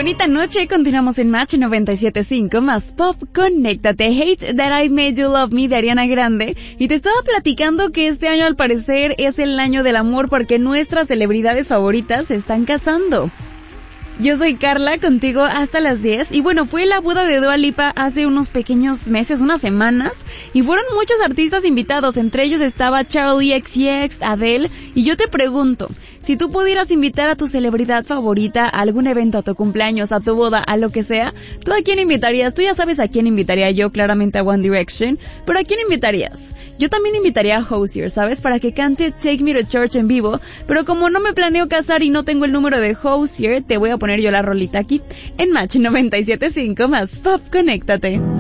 Bonita noche, continuamos en Match 97.5 más Pop, conéctate. Hate That I Made You Love Me de Ariana Grande. Y te estaba platicando que este año al parecer es el año del amor porque nuestras celebridades favoritas se están casando. Yo soy Carla, contigo hasta las 10, y bueno, fue la boda de Dua Lipa hace unos pequeños meses, unas semanas, y fueron muchos artistas invitados, entre ellos estaba Charlie XCX, Adele, y yo te pregunto, si tú pudieras invitar a tu celebridad favorita a algún evento, a tu cumpleaños, a tu boda, a lo que sea, ¿tú a quién invitarías? Tú ya sabes a quién invitaría yo, claramente a One Direction, pero ¿a quién invitarías? Yo también invitaría a Hozier, ¿sabes? Para que cante Take Me to Church en vivo, pero como no me planeo casar y no tengo el número de Hozier, te voy a poner yo la rolita aquí, en Match 97.5 más Pop, conéctate.